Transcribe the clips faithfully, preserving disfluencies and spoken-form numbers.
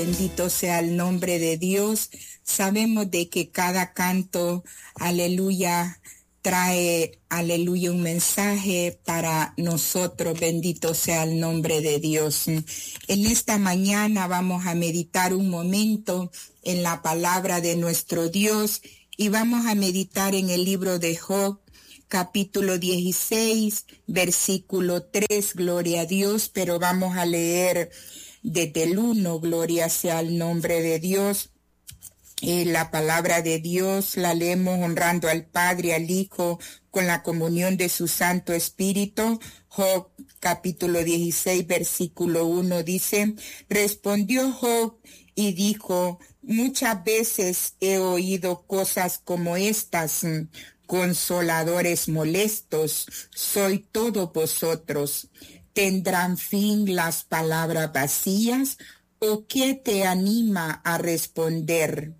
Bendito sea el nombre de Dios. Sabemos de que cada canto, aleluya, trae, aleluya, un mensaje para nosotros. Bendito sea el nombre de Dios. En esta mañana vamos a meditar un momento en la palabra de nuestro Dios y vamos a meditar en el libro de Job, capítulo dieciséis, versículo tres, gloria a Dios, pero vamos a leer desde el uno, gloria sea el nombre de Dios. Eh, la palabra de Dios la leemos honrando al Padre, al Hijo, con la comunión de su Santo Espíritu. Job, capítulo dieciséis, versículo uno, dice: respondió Job y dijo, muchas veces he oído cosas como estas, consoladores molestos, soy todos vosotros. ¿Tendrán fin las palabras vacías? ¿O qué te anima a responder?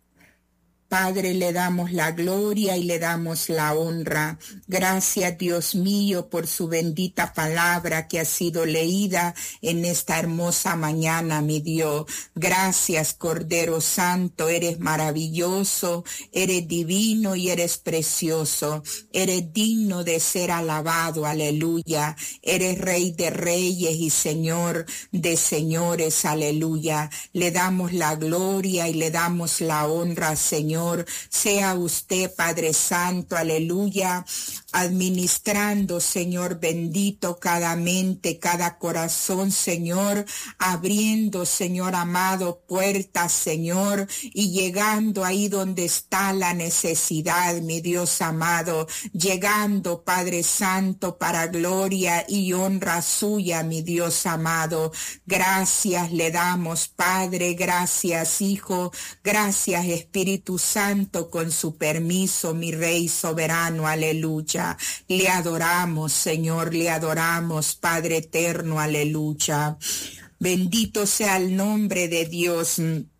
Padre, le damos la gloria y le damos la honra. Gracias, Dios mío, por su bendita palabra que ha sido leída en esta hermosa mañana, mi Dios. Gracias, Cordero Santo, eres maravilloso, eres divino y eres precioso. Eres digno de ser alabado, aleluya. Eres Rey de reyes y Señor de señores, aleluya. Le damos la gloria y le damos la honra, Señor. Sea usted, Padre Santo, aleluya, administrando, Señor bendito, cada mente, cada corazón, Señor, abriendo, Señor amado, puertas, Señor, y llegando ahí donde está la necesidad, mi Dios amado, llegando, Padre Santo, para gloria y honra suya, mi Dios amado. Gracias le damos, Padre, gracias, Hijo, gracias, Espíritu Santo, con su permiso, mi Rey soberano, aleluya. Le adoramos, Señor, le adoramos, Padre eterno, aleluya. Bendito sea el nombre de Dios.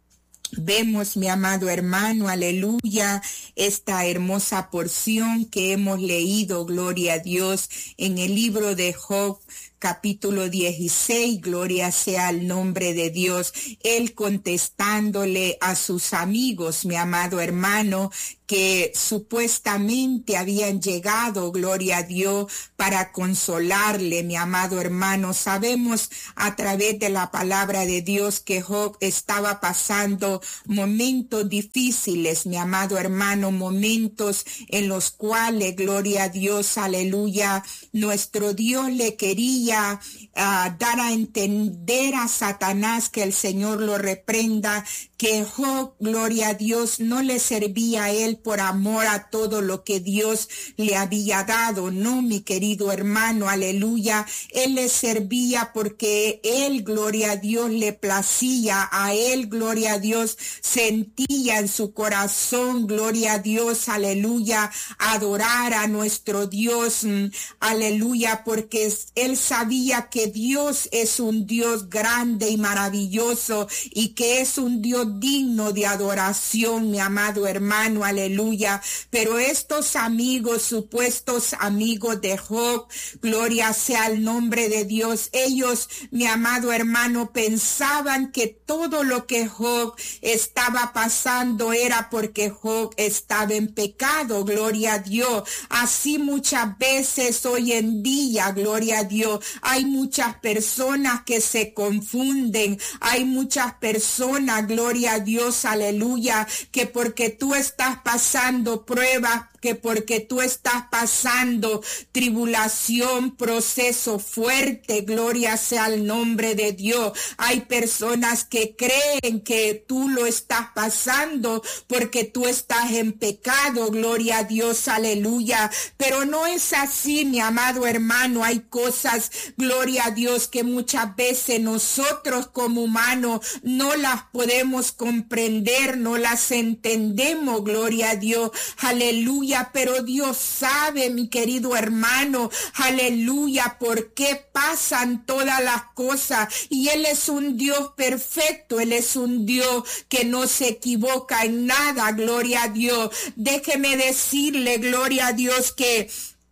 Vemos, mi amado hermano, aleluya, esta hermosa porción que hemos leído, gloria a Dios, en el libro de Job, capítulo dieciséis, gloria sea al nombre de Dios. Él contestándole a sus amigos, mi amado hermano, que supuestamente habían llegado, gloria a Dios, para consolarle, mi amado hermano. Sabemos a través de la palabra de Dios que Job estaba pasando momentos difíciles, mi amado hermano, momentos en los cuales, gloria a Dios, aleluya, nuestro Dios le quería Uh, dar a entender a Satanás, que el Señor lo reprenda, que Job, gloria a Dios, no le servía a él por amor a todo lo que Dios le había dado, no, mi querido hermano, aleluya. Él le servía porque él, gloria a Dios, le placía, a él, gloria a Dios, sentía en su corazón, gloria a Dios, aleluya, adorar a nuestro Dios, aleluya, porque él sabía que Dios es un Dios grande y maravilloso y que es un Dios digno de adoración, mi amado hermano, aleluya. Pero estos amigos, supuestos amigos de Job, gloria sea el nombre de Dios, ellos, mi amado hermano, pensaban que todo lo que Job estaba pasando era porque Job estaba en pecado, gloria a Dios. Así muchas veces hoy en día, gloria a Dios, hay muchas personas que se confunden, hay muchas personas, gloria a Dios, aleluya, que porque tú estás pasando pruebas, que porque tú estás pasando tribulación, proceso fuerte, gloria sea el nombre de Dios. Hay personas que creen que tú lo estás pasando porque tú estás en pecado, gloria a Dios, aleluya. Pero no es así, mi amado hermano. Hay cosas, gloria a Dios, que muchas veces nosotros como humanos no las podemos comprender, no las entendemos, gloria a Dios, aleluya. Pero Dios sabe, mi querido hermano, aleluya, por qué pasan todas las cosas. Y Él es un Dios perfecto, Él es un Dios que no se equivoca en nada, gloria a Dios. Déjeme decirle, gloria a Dios, que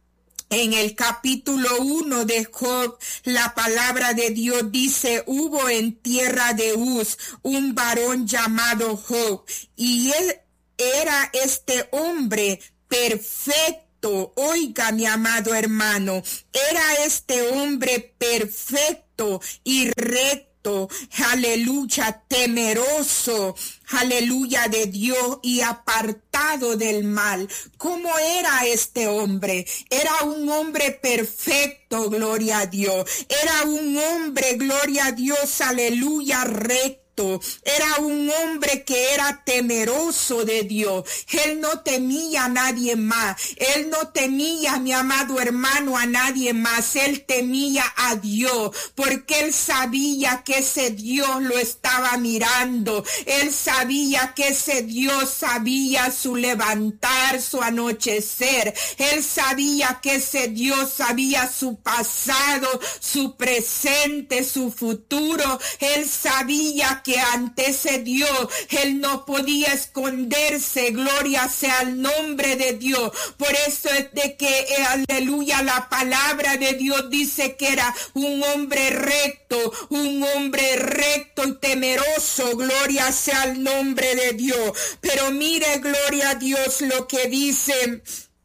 En el capítulo uno de Job, la palabra de Dios dice, hubo en tierra de Uz un varón llamado Job, y él era este hombre perfecto. Oiga, mi amado hermano, era este hombre perfecto y recto, aleluya, temeroso, aleluya, de Dios y apartado del mal. ¿Cómo era este hombre? Era un hombre perfecto, gloria a Dios. Era un hombre, gloria a Dios, aleluya, recto. Era un hombre que era temeroso de Dios. Él no temía a nadie más. Él no temía, mi amado hermano, a nadie más. Él temía a Dios, porque él sabía que ese Dios lo estaba mirando. Él sabía que ese Dios sabía su levantar, su anochecer. Él sabía que ese Dios sabía su pasado, su presente, su futuro. Él sabía que ante ese Dios él no podía esconderse. Gloria sea el nombre de Dios. Por eso es de que eh, aleluya, la palabra de Dios dice que era un hombre recto, un hombre recto y temeroso. Gloria sea el nombre de Dios. Pero mire, gloria a Dios, lo que dice,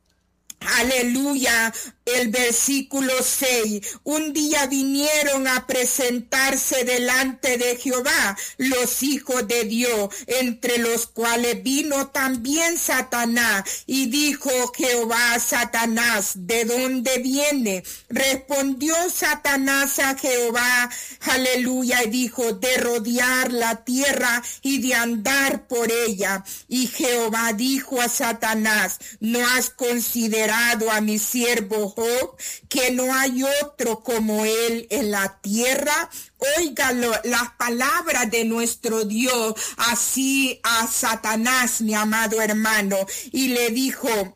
aleluya, el versículo seis. Un día vinieron a presentarse delante de Jehová los hijos de Dios, entre los cuales vino también Satanás, y dijo Jehová a Satanás, ¿de dónde viene? Respondió Satanás a Jehová, aleluya, y dijo, de rodear la tierra y de andar por ella. Y Jehová dijo a Satanás, ¿no has considerado a mi siervo Job, que no hay otro como él en la tierra? Óigalo, las palabras de nuestro Dios así a Satanás, mi amado hermano, y le dijo,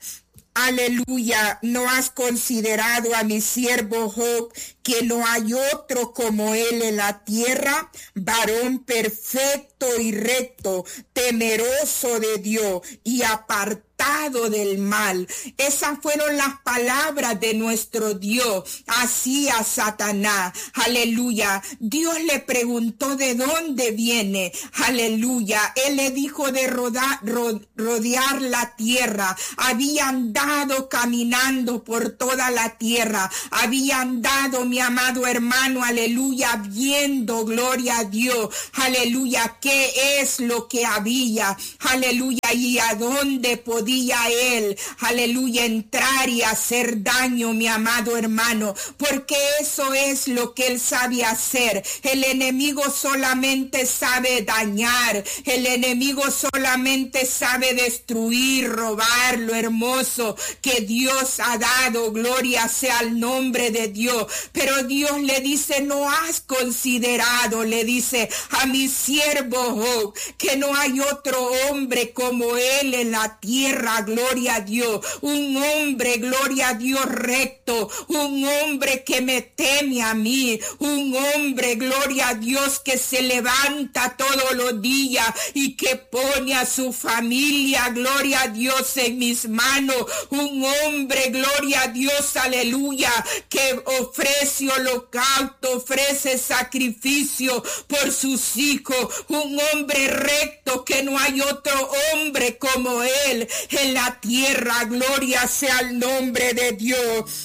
aleluya, ¿no has considerado a mi siervo Job, que no hay otro como él en la tierra? Varón perfecto y recto, temeroso de Dios y apartado del mal. Esas fueron las palabras de nuestro Dios así a Satanás. Aleluya. Dios le preguntó de dónde viene. Aleluya. Él le dijo de rodar, ro, rodear la tierra. Había andado caminando por toda la tierra. Había andado, mi amado hermano, aleluya, viendo, gloria a Dios. Aleluya. ¿Qué es lo que había? Aleluya. Y a dónde podía él, aleluya, entrar y hacer daño, mi amado hermano, porque eso es lo que él sabe hacer. El enemigo solamente sabe dañar, el enemigo solamente sabe destruir, robar lo hermoso que Dios ha dado. Gloria sea el nombre de Dios. Pero Dios le dice, no has considerado, le dice a mi siervo Job, que no hay otro hombre como él en la tierra. Gloria a Dios, un hombre, gloria a Dios, recto, un hombre que me teme a mí, un hombre, gloria a Dios, que se levanta todos los días y que pone a su familia, gloria a Dios, en mis manos, un hombre, gloria a Dios, aleluya, que ofrece holocausto, ofrece sacrificio por sus hijos, un hombre recto, que no hay otro hombre como él en la tierra. Gloria sea el nombre de Dios.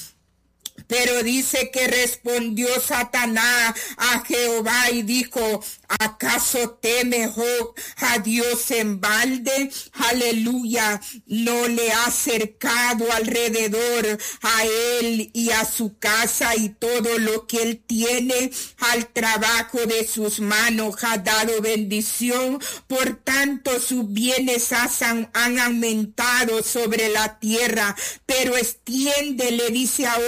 Pero dice que respondió Satanás a Jehová y dijo, ¿acaso teme Job a Dios en balde? Aleluya, no le ha cercado alrededor a él y a su casa y todo lo que él tiene, al trabajo de sus manos ha dado bendición. Por tanto sus bienes han, han aumentado sobre la tierra. Pero extiende, le dice ahora, tu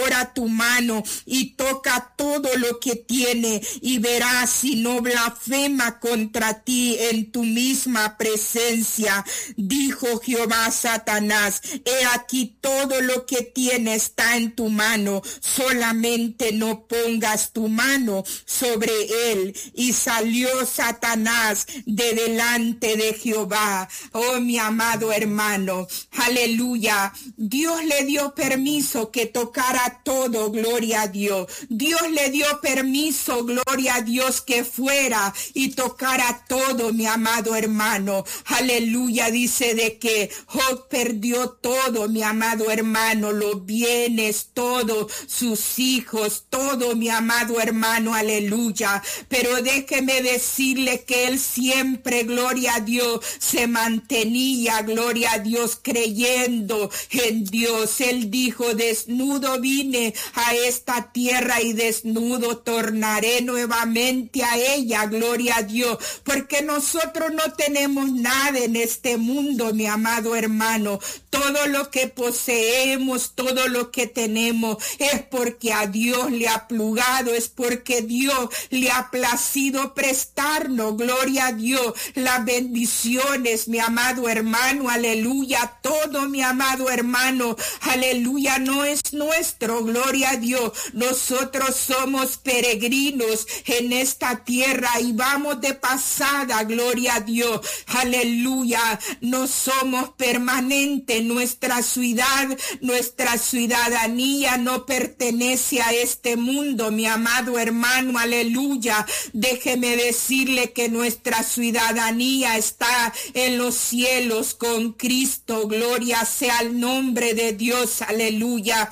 tu mano y toca todo lo que tiene y verás si no blasfema contra ti en tu misma presencia. Dijo Jehová a Satanás: he aquí todo lo que tiene está en tu mano, solamente no pongas tu mano sobre él. Y salió Satanás de delante de Jehová. Oh, mi amado hermano, aleluya. Dios le dio permiso que tocara todo, gloria a Dios. Dios le dio permiso, gloria a Dios, que fuera y tocara todo, mi amado hermano. Aleluya, dice de que Job perdió todo, mi amado hermano, los bienes, todo, sus hijos, todo, mi amado hermano, aleluya. Pero déjeme decirle que él siempre, gloria a Dios, se mantenía, gloria a Dios, creyendo en Dios. Él dijo: desnudo vine a esta tierra y desnudo tornaré nuevamente a ella, gloria a Dios, porque nosotros no tenemos nada en este mundo, mi amado hermano. Todo lo que poseemos, todo lo que tenemos es porque a Dios le ha plugado, es porque Dios le ha placido prestarnos, gloria a Dios, las bendiciones, mi amado hermano, aleluya. Todo, mi amado hermano, aleluya, no es nuestro, gloria a Dios. Nosotros somos peregrinos en esta tierra y vamos de pasada, gloria a Dios, aleluya. No somos permanentes. Nuestra ciudad, nuestra ciudadanía no pertenece a este mundo, mi amado hermano, aleluya. Déjeme decirle que nuestra ciudadanía está en los cielos con Cristo, gloria sea el nombre de Dios, aleluya.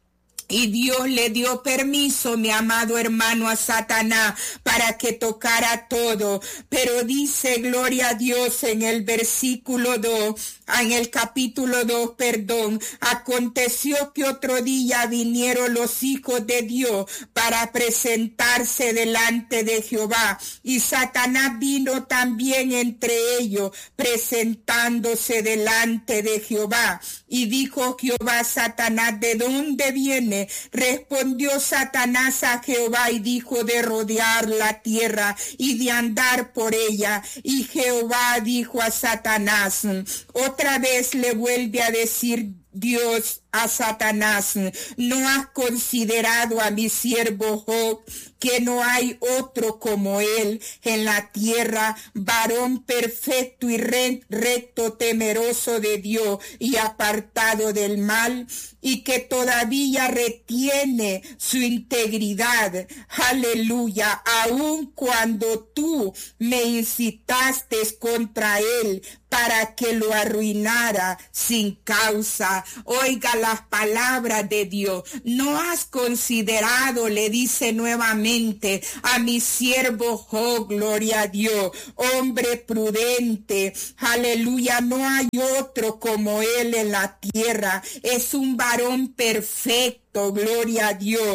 Y Dios le dio permiso, mi amado hermano, a Satanás para que tocara todo. Pero dice, gloria a Dios, en el versículo dos, en el capítulo dos, perdón, aconteció que otro día vinieron los hijos de Dios para presentarse delante de Jehová. Y Satanás vino también entre ellos, presentándose delante de Jehová. Y dijo Jehová a Satanás: ¿de dónde viene? Respondió Satanás a Jehová y dijo: de rodear la tierra y de andar por ella. Y Jehová dijo a Satanás, otra vez le vuelve a decir Dios a Satanás: ¿no has considerado a mi siervo Job, que no hay otro como él en la tierra, varón perfecto y recto, temeroso de Dios y apartado del mal, y que todavía retiene su integridad? Aleluya. Aun cuando tú me incitaste contra él para que lo arruinara sin causa. Oiga las palabras de Dios. ¿No has considerado, le dice nuevamente, a mi siervo Job, gloria a Dios, hombre prudente? Aleluya, no hay otro como él en la tierra. Es un varón perfecto, gloria a Dios,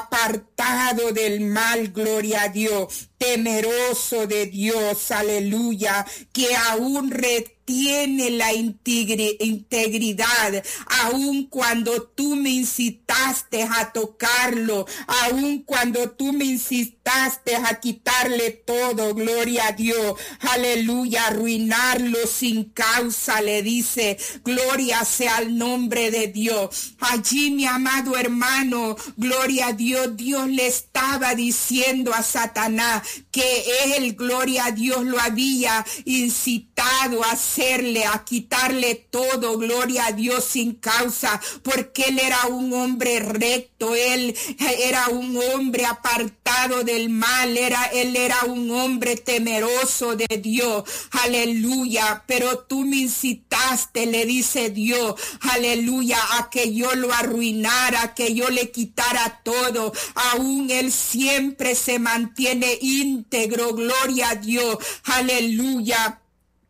apartado del mal, gloria a Dios, temeroso de Dios, aleluya, que aún retiene la integri- integridad, aun cuando tú me incitaste a tocarlo, aun cuando tú me incitaste a quitarle todo, gloria a Dios, aleluya, arruinarlo sin causa, le dice, gloria sea el nombre de Dios. Allí, mi amado hermano, gloria a Dios, Dios le estaba diciendo a Satanás que él, gloria a Dios, lo había incitado a hacerle, a quitarle todo, gloria a Dios, sin causa, porque él era un hombre recto, él era un hombre apartado del mal, era, él era un hombre temeroso de Dios, aleluya. Pero tú me incitaste, le dice Dios, aleluya, a que yo lo arruinara, que yo le quitara todo. Aún él siempre se mantiene íntegro, gloria a Dios, aleluya.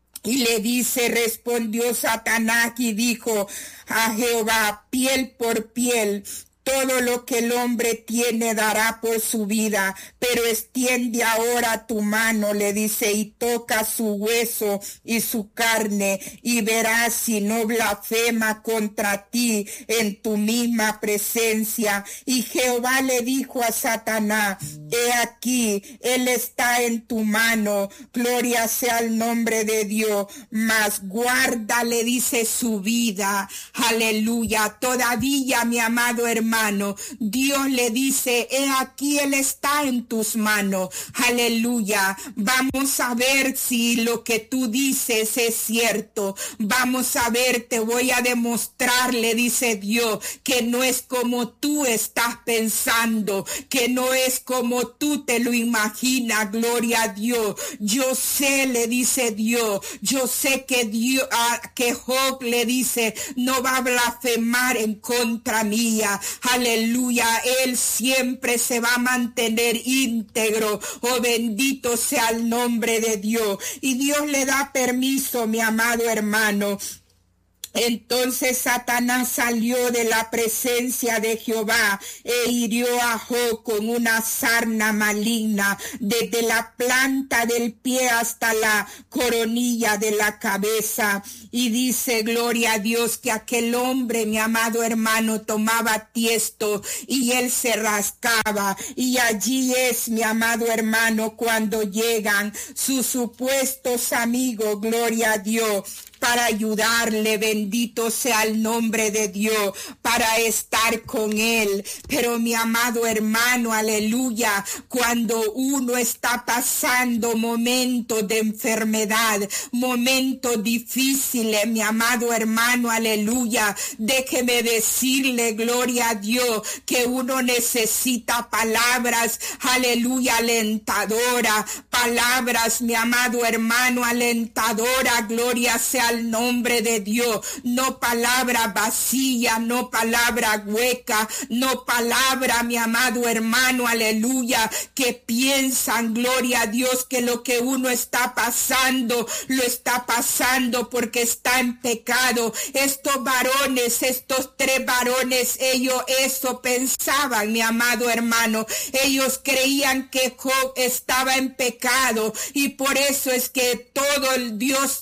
Y le dice, respondió Satanás y dijo a Jehová: piel por piel, Todo lo que el hombre tiene dará por su vida, pero extiende ahora tu mano, le dice, y toca su hueso y su carne, y verás si no blasfema contra ti en tu misma presencia. Y Jehová le dijo a Satanás, he aquí, él está en tu mano, gloria sea el nombre de Dios, mas guarda, le dice, su vida. Aleluya. Todavía, mi amado hermano, Dios le dice, he aquí, él está en tus manos. Aleluya. Vamos a ver si lo que tú dices es cierto. Vamos a ver, te voy a demostrar, le dice Dios, que no es como tú estás pensando, que no es como tú te lo imaginas, gloria a Dios. Yo sé, le dice Dios, yo sé que Dios, ah, que Job le dice, no va a blasfemar en contra mía. Aleluya, él siempre se va a mantener íntegro. Oh, bendito sea el nombre de Dios. Y Dios le da permiso, mi amado hermano. Entonces Satanás salió de la presencia de Jehová e hirió a Job con una sarna maligna desde la planta del pie hasta la coronilla de la cabeza. Y dice, gloria a Dios, que aquel hombre, mi amado hermano, tomaba tiesto y él se rascaba. Y allí es, mi amado hermano, cuando llegan sus supuestos amigos, gloria a Dios, para ayudarle, bendito sea el nombre de Dios, para estar con él. Pero mi amado hermano, aleluya, cuando uno está pasando momentos de enfermedad, momentos difíciles, mi amado hermano, aleluya, déjeme decirle, gloria a Dios, que uno necesita palabras, aleluya, alentadora, palabras, mi amado hermano, alentadora, gloria sea el nombre de Dios, no palabra vacía, no palabra hueca, no palabra, mi amado hermano, aleluya, que piensan, gloria a Dios, que lo que uno está pasando, lo está pasando porque está en pecado. Estos varones, estos tres varones, ellos eso pensaban, mi amado hermano, ellos creían que Job estaba en pecado y por eso es que todo el Dios